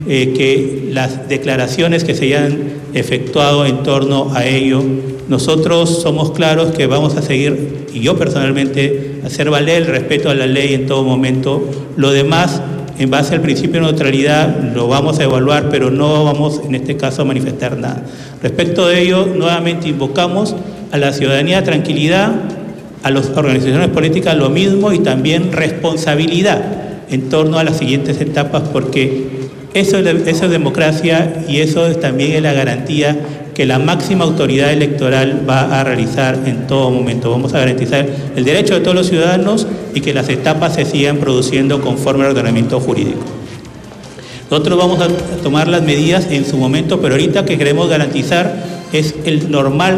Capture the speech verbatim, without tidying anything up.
eh, que las declaraciones que se hayan efectuado en torno a ello, nosotros somos claros que vamos a seguir, y yo personalmente, hacer valer el respeto a la ley en todo momento. Lo demás, en base al principio de neutralidad, lo vamos a evaluar, pero no vamos en este caso a manifestar nada. Respecto de ello, nuevamente invocamos a la ciudadanía tranquilidad, a las organizaciones políticas lo mismo, y también responsabilidad en torno a las siguientes etapas, porque eso es, eso es democracia, y eso es también es la garantía que la máxima autoridad electoral va a realizar en todo momento. Vamos a garantizar el derecho de todos los ciudadanos y que las etapas se sigan produciendo conforme al ordenamiento jurídico. Nosotros vamos a tomar las medidas en su momento, pero ahorita que queremos garantizar es el normal